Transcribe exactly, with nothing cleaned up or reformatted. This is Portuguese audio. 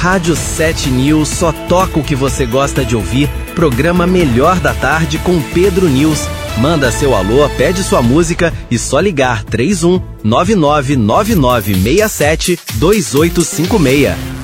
Rádio sete News só toca o que você gosta de ouvir. Programa Melhor da Tarde com Pedro News. Manda seu alô, pede sua música e só ligar três um nove nove nove nove seis sete dois oito cinco seis.